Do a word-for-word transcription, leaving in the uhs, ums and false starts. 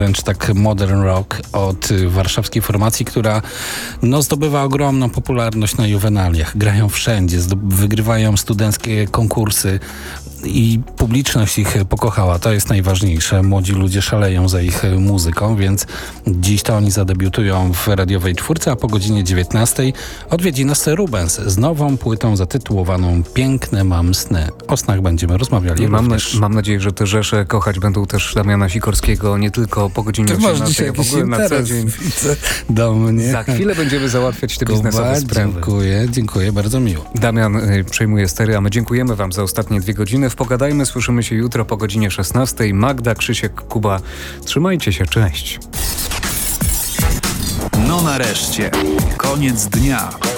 wręcz tak modern rock od warszawskiej formacji, która no, zdobywa ogromną popularność na juwenaliach. Grają wszędzie, wygrywają studenckie konkursy i publiczność ich pokochała. To jest najważniejsze. Młodzi ludzie szaleją za ich muzyką, więc dziś to oni zadebiutują w radiowej czwórce, a po godzinie dziewiętnastej odwiedzi nas Rubens z nową płytą zatytułowaną Piękne mam sny. O snach będziemy rozmawiali mam, na, również. mam nadzieję, że te rzesze kochać będą też Damiana Sikorskiego nie tylko po godzinie osiemnastej, a w ogóle na co dzień. Do mnie. Za chwilę będziemy załatwiać te Kuba, biznesowe sprawy. Dziękuję, dziękuję, bardzo miło. Damian y, przejmuje stery, a my dziękujemy wam za ostatnie dwie godziny. W Pogadajmy słyszymy się jutro po godzinie szesnastej. Magda, Krzysiek, Kuba. Trzymajcie się, cześć. No nareszcie, koniec dnia.